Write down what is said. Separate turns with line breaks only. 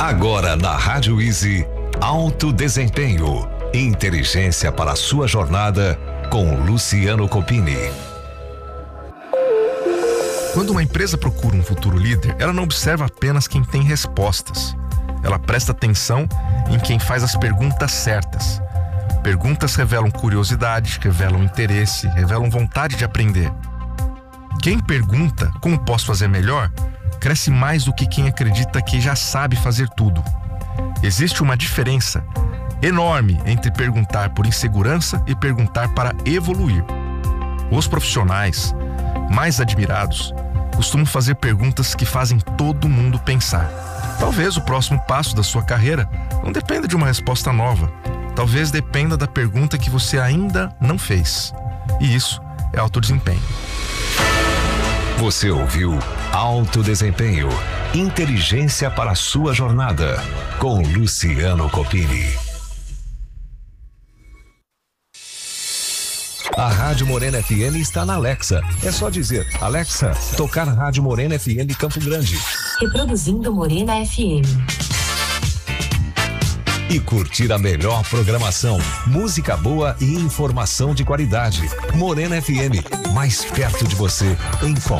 Agora na Rádio Easy, Alto Desempenho. Inteligência para a sua jornada com Luciano Copini.
Quando uma empresa procura um futuro líder, ela não observa apenas quem tem respostas. Ela presta atenção em quem faz as perguntas certas. Perguntas revelam curiosidade, revelam interesse, revelam vontade de aprender. Quem pergunta como posso fazer melhor, cresce mais do que quem acredita que já sabe fazer tudo. Existe uma diferença enorme entre perguntar por insegurança e perguntar para evoluir. Os profissionais mais admirados costumam fazer perguntas que fazem todo mundo pensar. Talvez o próximo passo da sua carreira não dependa de uma resposta nova. Talvez dependa da pergunta que você ainda não fez. E isso é alto desempenho.
Você ouviu Alto Desempenho. Inteligência para a sua jornada. Com Luciano Copini. A Rádio Morena FM está na Alexa. É só dizer, Alexa, tocar Rádio Morena FM Campo Grande.
Reproduzindo Morena FM.
E curtir a melhor programação, música boa e informação de qualidade. Morena FM, mais perto de você em qualquer